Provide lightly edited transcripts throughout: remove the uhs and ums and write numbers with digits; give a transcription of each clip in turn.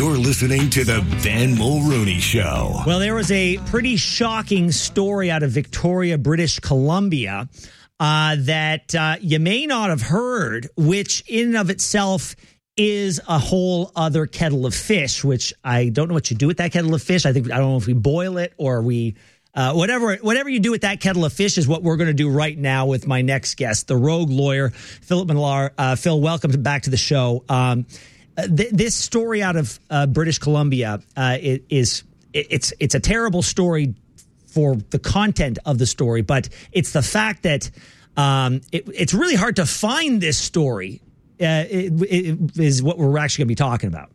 You're listening to the Ben Mulroney Show. Well, there was a pretty shocking story out of Victoria, British Columbia, that you may not have heard, which in and of itself is a whole other kettle of fish, which I don't know what you do with that kettle of fish. I don't know if we boil it or we... whatever you do with that kettle of fish is what we're going to do right now with my next guest, the rogue lawyer, Philip Millar. Phil, welcome back to the show. This story out of British Columbia it's a terrible story for the content of the story, but it's the fact that it's really hard to find this story. It is what we're actually going to be talking about.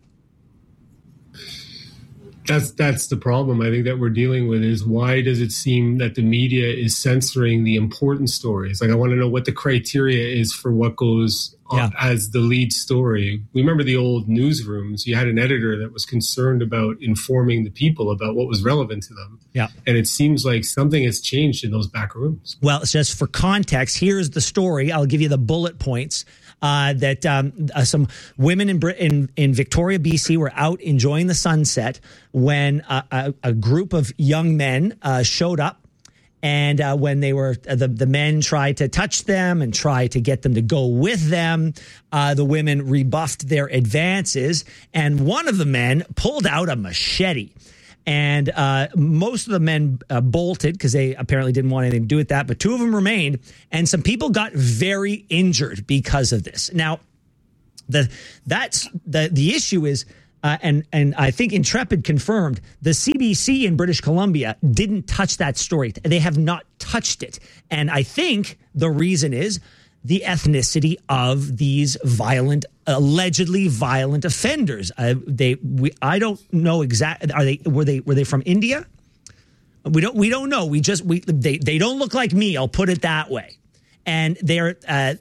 That's the problem I think that we're dealing with, is why does it seem that the media is censoring the important stories? Like, I want to know what the criteria is for what goes on as the lead story. Remember the old newsrooms? You had an editor that was concerned about informing the people about what was relevant to them. Yeah. And it seems like something has changed in those back rooms. Well, it's just for context, here's the story. I'll give you the bullet points. That some women in Victoria, BC, were out enjoying the sunset when a group of young men showed up, and when they were the men tried to touch them and try to get them to go with them, the women rebuffed their advances, and one of the men pulled out a machete. And most of the men bolted because they apparently didn't want anything to do with that. But two of them remained, and some people got very injured because of this. Now, the issue is, and I think Intrepid confirmed, the CBC in British Columbia didn't touch that story. They have not touched it. And I think the reason is the ethnicity of these allegedly violent offenders. I don't know exactly. Were they from India? We don't know. They don't look like me. I'll put it that way. And I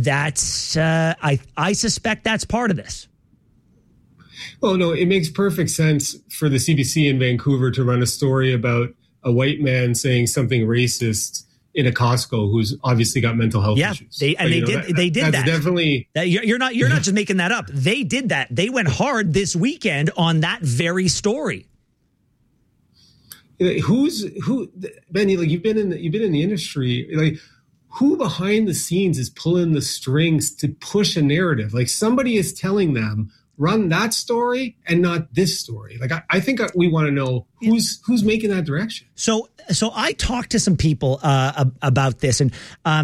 suspect that's part of this. Well, no, it makes perfect sense for the CBC in Vancouver to run a story about a white man saying something racist in a Costco who's obviously got mental health issues. They did that. Definitely. You're not just making that up. They did that. They went hard this weekend on that very story. Ben? Like, you've been in the industry. Like, who behind the scenes is pulling the strings to push a narrative? Like, somebody is telling them, run that story and not this story. Like, I think we want to know who's making that direction. So I talked to some people about this, and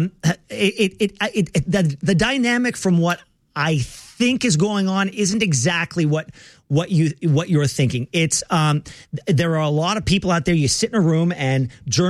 the dynamic from what I think is going on isn't exactly what you're thinking. It's there are a lot of people out there. You sit in a room, and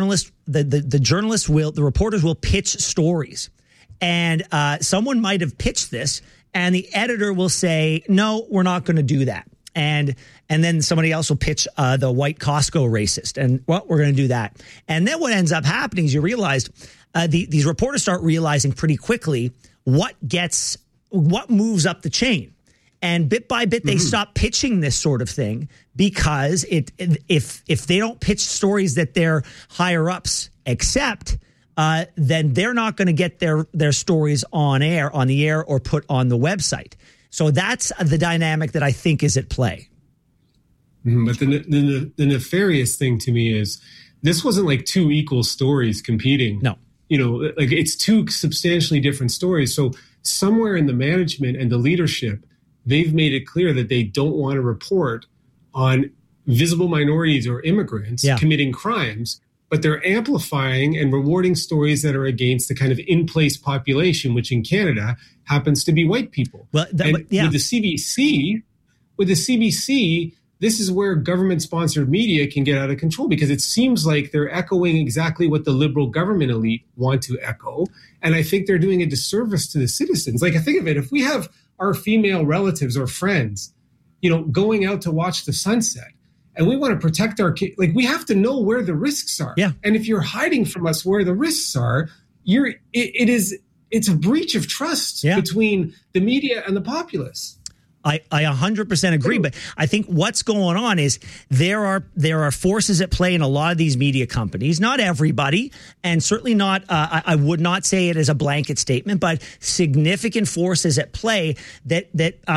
the reporters will pitch stories, and someone might have pitched this, and the editor will say, no, we're not going to do that. And then somebody else will pitch the white Costco racist. And, well, we're going to do that. And then what ends up happening is you realize these reporters start realizing pretty quickly what moves up the chain. And bit by bit, they stop pitching this sort of thing because if they don't pitch stories that their higher ups accept, then they're not going to get their stories on the air or put on the website. So that's the dynamic that I think is at play. But the nefarious thing to me is this wasn't like two equal stories competing. No. Like, it's two substantially different stories. So somewhere in the management and the leadership, they've made it clear that they don't want to report on visible minorities or immigrants committing crimes, but they're amplifying and rewarding stories that are against the kind of in-place population, which in Canada happens to be white people. Well, with the CBC, this is where government-sponsored media can get out of control, because it seems like they're echoing exactly what the liberal government elite want to echo. And I think they're doing a disservice to the citizens. Like, I think of it, if we have our female relatives or friends, going out to watch the sunset, and we want to protect our kids, like, we have to know where the risks are. Yeah. And if you're hiding from us where the risks are, it's a breach of trust between the media and the populace. I 100% agree, but I think what's going on is there are forces at play in a lot of these media companies. Not everybody, and certainly not. I would not say it as a blanket statement, but significant forces at play that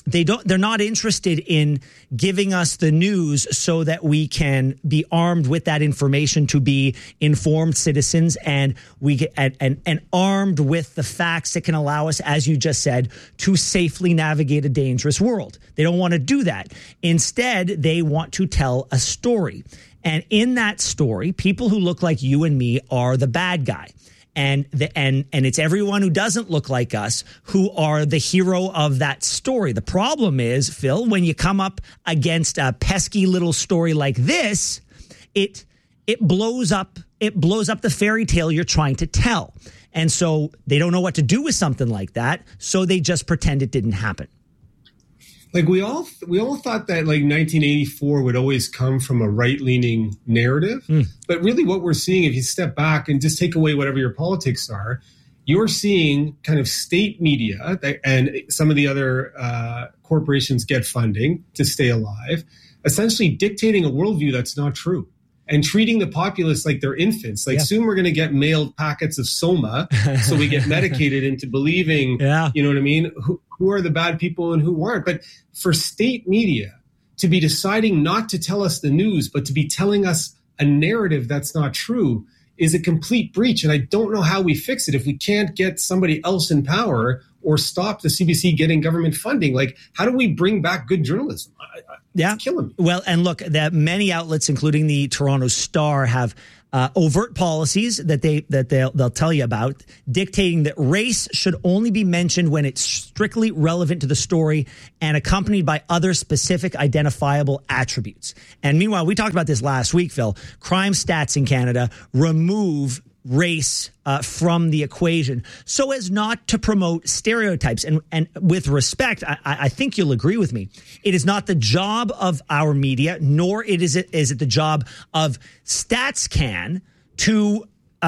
they're not interested in giving us the news so that we can be armed with that information to be informed citizens, and we get and armed with the facts that can allow us, as you just said, to safely navigate a dangerous world. They don't want to do that. Instead, they want to tell a story. And in that story, people who look like you and me are the bad guy. And it's everyone who doesn't look like us who are the hero of that story. The problem is, Phil, when you come up against a pesky little story like this, it blows up the fairy tale you're trying to tell. And so they don't know what to do with something like that, so they just pretend it didn't happen. Like we all thought that like 1984 would always come from a right-leaning narrative. But really what we're seeing, if you step back and just take away whatever your politics are, you're seeing kind of state media and some of the other corporations get funding to stay alive, essentially dictating a worldview that's not true and treating the populace like they're infants. Like soon we're going to get mailed packets of Soma so we get medicated into believing, you know what I mean, who are the bad people and who aren't. But for state media to be deciding not to tell us the news, but to be telling us a narrative that's not true is a complete breach. And I don't know how we fix it if we can't get somebody else in power or stop the CBC getting government funding. Like, how do we bring back good journalism? It's killing me. Well, and look, that many outlets, including the Toronto Star, have overt policies that they'll tell you about, dictating that race should only be mentioned when it's strictly relevant to the story and accompanied by other specific identifiable attributes. And meanwhile, we talked about this last week, Phil. Crime stats in Canada remove race from the equation so as not to promote stereotypes. And with respect, I think you'll agree with me. It is not the job of our media, nor is it the job of StatsCan to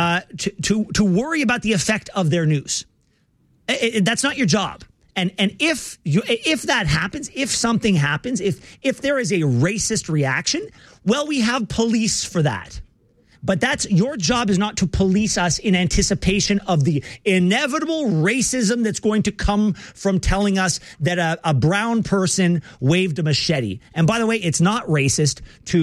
worry about the effect of their news. That's not your job. And if that happens, if something happens, if there is a racist reaction, well, we have police for that. But that's your job, is not to police us in anticipation of the inevitable racism that's going to come from telling us that a brown person waved a machete. And by the way, it's not racist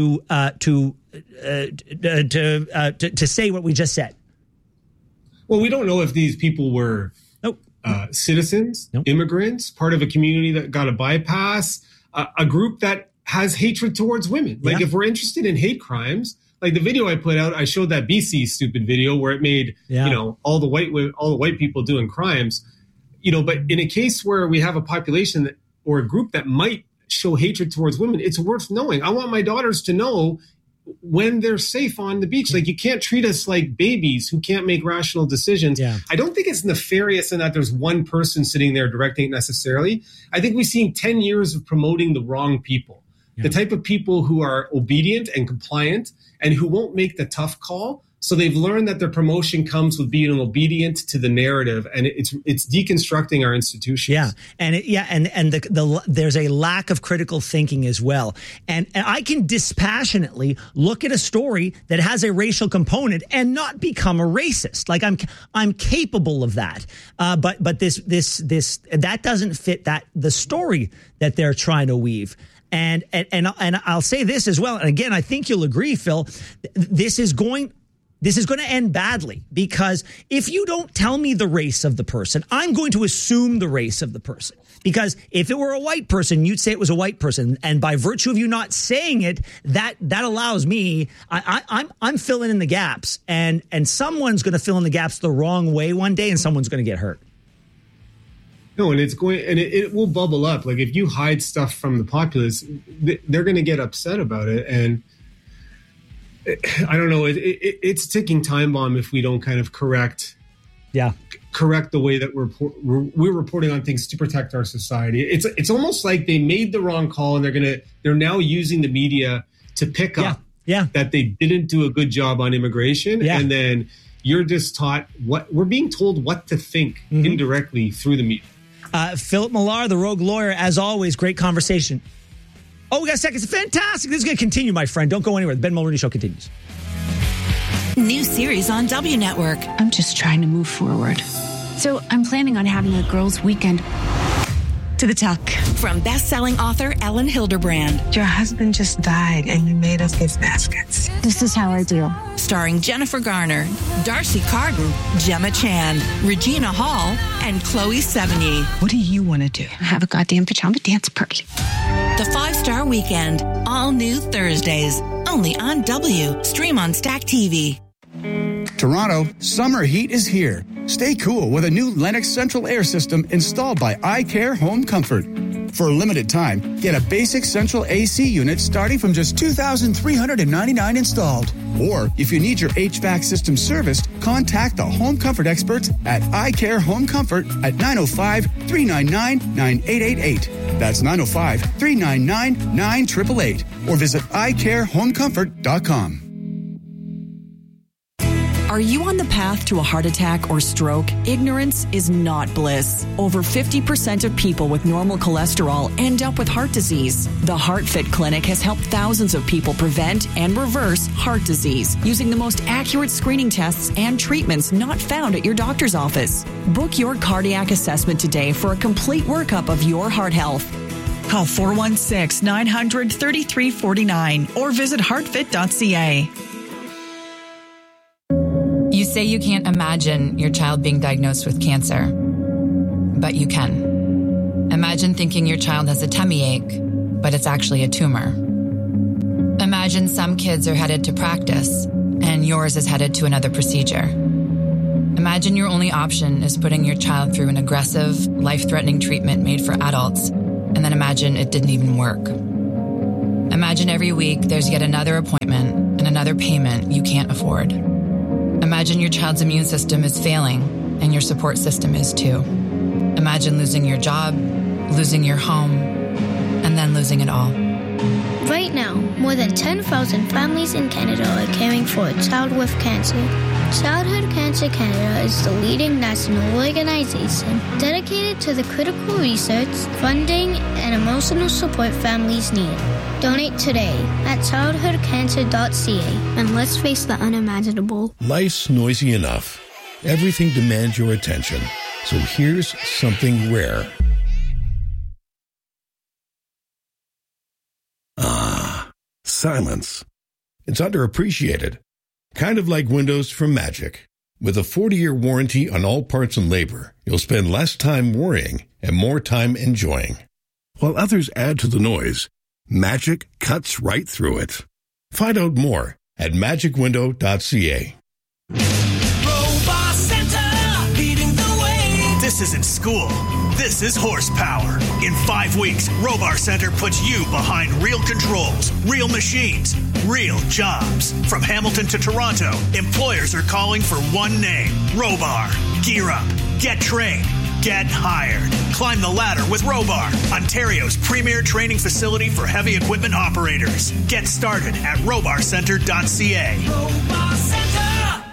to say what we just said. Well, we don't know if these people were citizens, immigrants, part of a community that got a bypass, a group that has hatred towards women. Like if we're interested in hate crimes, like the video I put out, I showed that BC stupid video where it made, all the white people doing crimes, but in a case where we have a population or a group that might show hatred towards women, it's worth knowing. I want my daughters to know when they're safe on the beach. Like, you can't treat us like babies who can't make rational decisions. I don't think it's nefarious in that there's one person sitting there directing it necessarily. I think we've seen 10 years of promoting the wrong people, the type of people who are obedient and compliant and who won't make the tough call. So they've learned that their promotion comes with being obedient to the narrative, and it's deconstructing our institutions. There's a lack of critical thinking as well. And I can dispassionately look at a story that has a racial component and not become a racist. Like, I'm capable of that. But this that doesn't fit the story that they're trying to weave. And I'll say this as well. And again, I think you'll agree, Phil, this is going to end badly, because if you don't tell me the race of the person, I'm going to assume the race of the person. Because if it were a white person, you'd say it was a white person. And by virtue of you not saying it, that allows me, I'm filling in the gaps, and someone's going to fill in the gaps the wrong way one day, and someone's going to get hurt. No, and it will bubble up. Like, if you hide stuff from the populace, they're going to get upset about it. And I don't know. It's a ticking time bomb if we don't kind of correct the way that we're reporting on things to protect our society. It's almost like they made the wrong call, and they're now using the media to pick up that they didn't do a good job on immigration, and then you're just taught we're being told what to think indirectly through the media. Philip Millar, the rogue lawyer, as always, great conversation. Oh, we got seconds. Fantastic. This is going to continue, my friend. Don't go anywhere. The Ben Mulroney Show continues. New series on W Network. I'm just trying to move forward. So I'm planning on having a girls' weekend. to the tuck. From best-selling author Ellen Hilderbrand. Your husband just died and you made us his baskets. This is how I deal. Starring Jennifer Garner, Darcy Carden, Gemma Chan, Regina Hall, and Chloe Sevigny. What do you want to do? Have a goddamn pajama dance party. The 5-Star Weekend, all new Thursdays, only on W. Stream on Stack TV. Toronto, summer heat is here. Stay cool with a new Lennox central air system installed by iCare Home Comfort. For a limited time, get a basic central AC unit starting from just $2,399 installed. Or if you need your HVAC system serviced, contact the Home Comfort experts at iCare Home Comfort at 905-399-9888. That's 905-399-9888. Or visit iCareHomeComfort.com. Are you on the path to a heart attack or stroke? Ignorance is not bliss. Over 50% of people with normal cholesterol end up with heart disease. The HeartFit Clinic has helped thousands of people prevent and reverse heart disease using the most accurate screening tests and treatments not found at your doctor's office. Book your cardiac assessment today for a complete workup of your heart health. Call 416-900-3349 or visit heartfit.ca. You say you can't imagine your child being diagnosed with cancer, but you can. Imagine thinking your child has a tummy ache, but it's actually a tumor. Imagine some kids are headed to practice, and yours is headed to another procedure. Imagine your only option is putting your child through an aggressive, life-threatening treatment made for adults, and then imagine it didn't even work. Imagine every week there's yet another appointment and another payment you can't afford. Imagine your child's immune system is failing, and your support system is too. Imagine losing your job, losing your home, and then losing it all. Right now, more than 10,000 families in Canada are caring for a child with cancer. Childhood Cancer Canada is the leading national organization dedicated to the critical research, funding, and emotional support families need. Donate today at childhoodcancer.ca and let's face the unimaginable. Life's noisy enough. Everything demands your attention. So here's something rare. Silence. It's underappreciated. Kind of like windows from Magic. With a 40-year warranty on all parts and labor, you'll spend less time worrying and more time enjoying. While others add to the noise, Magic cuts right through it. Find out more at magicwindow.ca. Robot Center, leading the way. This isn't school. This is horsepower. In 5 weeks, Robar Center puts you behind real controls, real machines, real jobs. From Hamilton to Toronto, employers are calling for one name, Robar. Gear up, get trained, get hired. Climb the ladder with Robar, Ontario's premier training facility for heavy equipment operators. Get started at robarcenter.ca. Robar Center!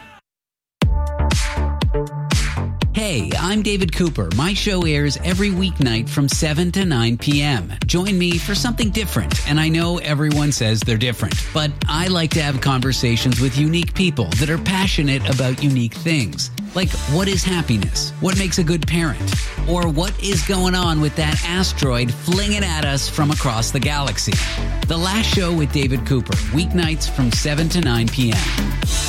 Hey, I'm David Cooper. My show airs every weeknight from 7 to 9 p.m. Join me for something different. And I know everyone says they're different, but I like to have conversations with unique people that are passionate about unique things. Like, what is happiness? What makes a good parent? Or what is going on with that asteroid flinging at us from across the galaxy? The Last Show with David Cooper, weeknights from 7 to 9 p.m.